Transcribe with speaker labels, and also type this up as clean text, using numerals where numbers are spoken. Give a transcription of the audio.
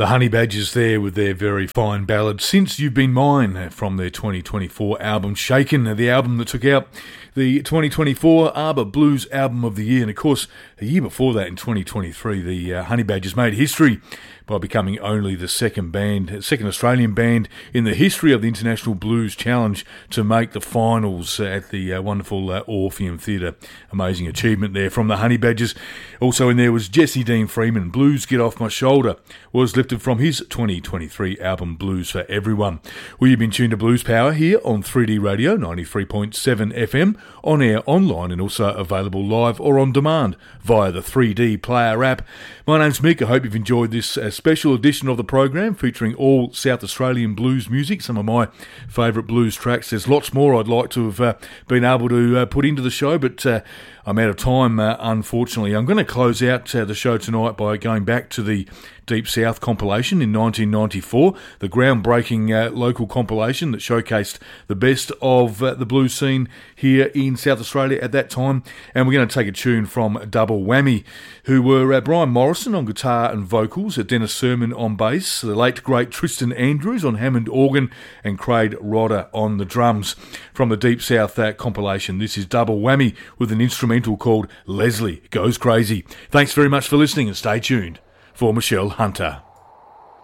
Speaker 1: The Honey Badgers there with their very fine ballad, Since You've Been Mine, from their 2024 album Shaken, the album that took out the 2024 ARBA Blues Album of the Year. And of course, a year before that in 2023, the Honey Badgers made history by becoming only the second Australian band in the history of the International Blues Challenge to make the finals at the wonderful Orpheum Theatre. Amazing achievement there from the Honey Badgers. Also in there was Jesse Dean Freeman. Blues Get Off My Shoulder was lifted from his 2023 album Blues for Everyone. Well, you've been tuned to Blues Power here on 3D Radio 93.7 FM, on air, online, and also available live or on demand via the 3D Player app. My name's Mick. I hope you've enjoyed this special edition of the program featuring all South Australian blues music, some of my favourite blues tracks. There's lots more I'd like to have been able to put into the show, but I'm out of time, unfortunately. I'm going to close out the show tonight by going back to the Deep South compilation in 1994, the groundbreaking local compilation that showcased the best of the blues scene here in South Australia at that time. And we're going to take a tune from Double Whammy, who were Brian Morrison on guitar and vocals, Dennis Sermon on bass, the late great Tristan Andrews on Hammond organ, and Craig Rodder on the drums. From the Deep South compilation, this is Double Whammy with an instrumental called Leslie Goes Crazy. Thanks very much for listening and stay tuned for Michelle Hunter.